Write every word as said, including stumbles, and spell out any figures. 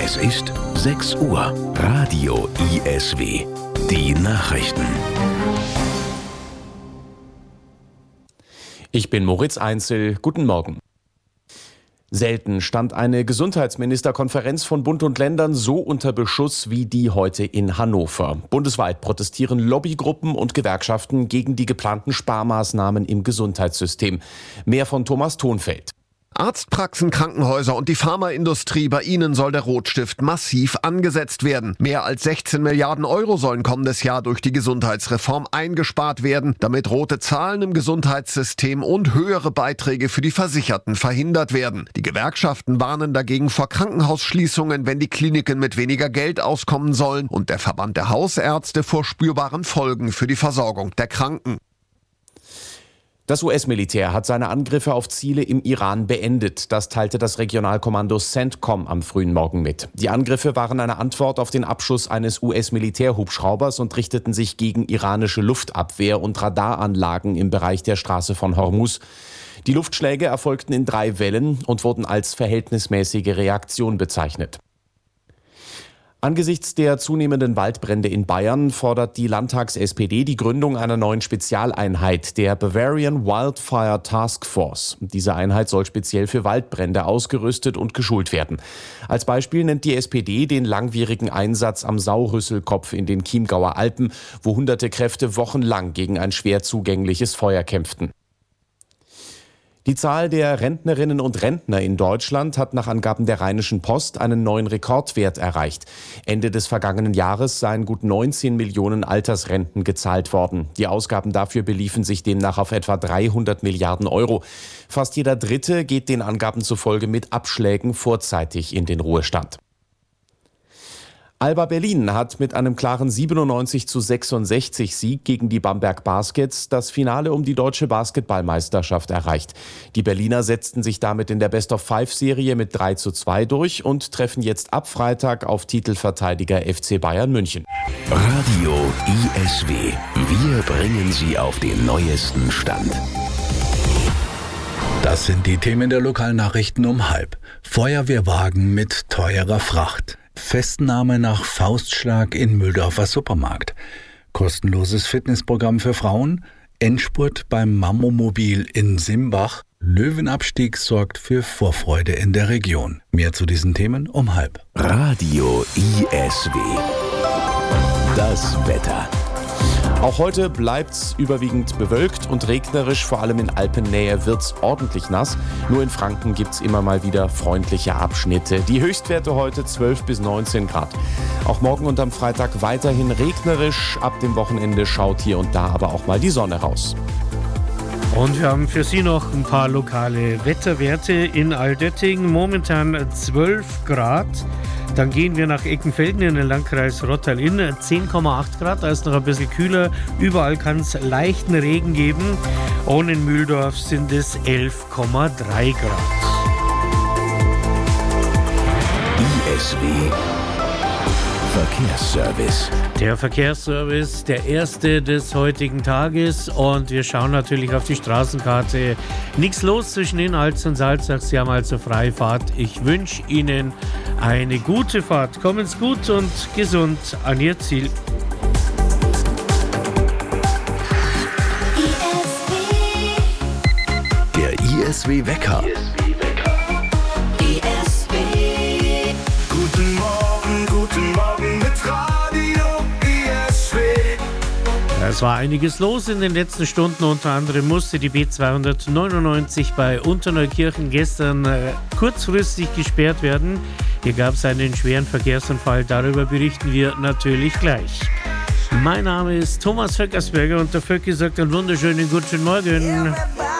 Es ist sechs Uhr. Radio I S W. Die Nachrichten. Ich bin Moritz Einzel. Guten Morgen. Selten stand eine Gesundheitsministerkonferenz von Bund und Ländern so unter Beschuss wie die heute in Hannover. Bundesweit protestieren Lobbygruppen und Gewerkschaften gegen die geplanten Sparmaßnahmen im Gesundheitssystem. Mehr von Thomas Thonfeld. Arztpraxen, Krankenhäuser und die Pharmaindustrie, bei ihnen soll der Rotstift massiv angesetzt werden. Mehr als sechzehn Milliarden Euro sollen kommendes Jahr durch die Gesundheitsreform eingespart werden, damit rote Zahlen im Gesundheitssystem und höhere Beiträge für die Versicherten verhindert werden. Die Gewerkschaften warnen dagegen vor Krankenhausschließungen, wenn die Kliniken mit weniger Geld auskommen sollen, und der Verband der Hausärzte vor spürbaren Folgen für die Versorgung der Kranken. Das U S-Militär hat seine Angriffe auf Ziele im Iran beendet. Das teilte das Regionalkommando CENTCOM am frühen Morgen mit. Die Angriffe waren eine Antwort auf den Abschuss eines U S-Militärhubschraubers und richteten sich gegen iranische Luftabwehr- und Radaranlagen im Bereich der Straße von Hormuz. Die Luftschläge erfolgten in drei Wellen und wurden als verhältnismäßige Reaktion bezeichnet. Angesichts der zunehmenden Waldbrände in Bayern fordert die Landtags-S P D die Gründung einer neuen Spezialeinheit, der Bavarian Wildfire Task Force. Diese Einheit soll speziell für Waldbrände ausgerüstet und geschult werden. Als Beispiel nennt die S P D den langwierigen Einsatz am Saurüsselkopf in den Chiemgauer Alpen, wo hunderte Kräfte wochenlang gegen ein schwer zugängliches Feuer kämpften. Die Zahl der Rentnerinnen und Rentner in Deutschland hat nach Angaben der Rheinischen Post einen neuen Rekordwert erreicht. Ende des vergangenen Jahres seien gut neunzehn Millionen Altersrenten gezahlt worden. Die Ausgaben dafür beliefen sich demnach auf etwa dreihundert Milliarden Euro. Fast jeder Dritte geht den Angaben zufolge mit Abschlägen vorzeitig in den Ruhestand. Alba Berlin hat mit einem klaren siebenundneunzig zu sechsundsechzig Sieg gegen die Bamberg Baskets das Finale um die deutsche Basketballmeisterschaft erreicht. Die Berliner setzten sich damit in der Best-of-Five-Serie mit drei zu zwei durch und treffen jetzt ab Freitag auf Titelverteidiger F C Bayern München. Radio I S W. Wir bringen Sie auf den neuesten Stand. Das sind die Themen der Lokalnachrichten um halb. Feuerwehrwagen mit teurer Fracht. Festnahme nach Faustschlag in Mühldorfer Supermarkt. Kostenloses Fitnessprogramm für Frauen. Endspurt beim Mammomobil in Simbach. Löwenabstieg sorgt für Vorfreude in der Region. Mehr zu diesen Themen um halb. Radio I S W. Das Wetter. Auch heute bleibt's überwiegend bewölkt und regnerisch, vor allem in Alpennähe wird's ordentlich nass. Nur in Franken gibt's immer mal wieder freundliche Abschnitte. Die Höchstwerte heute zwölf bis neunzehn Grad. Auch morgen und am Freitag weiterhin regnerisch. Ab dem Wochenende schaut hier und da aber auch mal die Sonne raus. Und wir haben für Sie noch ein paar lokale Wetterwerte in Altötting. Momentan zwölf Grad. Dann gehen wir nach Eckenfelden in den Landkreis Rottal-Inn, zehn Komma acht Grad, da ist noch ein bisschen kühler. Überall kann es leichten Regen geben. Und in Mühldorf sind es elf Komma drei Grad. I S W Verkehrsservice. Der Verkehrsservice, der erste des heutigen Tages, und wir schauen natürlich auf die Straßenkarte. Nichts los zwischen Inhals und Salzach, Sie haben also Freifahrt. Ich wünsche Ihnen eine gute Fahrt. Kommen Sie gut und gesund an Ihr Ziel. Der I S W Wecker. Guten Morgen, guten Morgen mit Radio I S W. Es war einiges los in den letzten Stunden. Unter anderem musste die B zweihundertneunundneunzig bei Unterneukirchen gestern äh, kurzfristig gesperrt werden. Hier gab es einen schweren Verkehrsunfall. Darüber berichten wir natürlich gleich. Mein Name ist Thomas Vöckersberger und der Vöcki sagt einen wunderschönen guten Morgen.